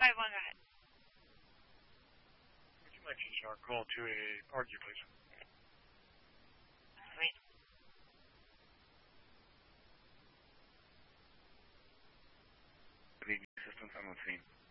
551, go ahead. Would you like to our call to a RG, please? Sweet. Good evening, assistance on the scene.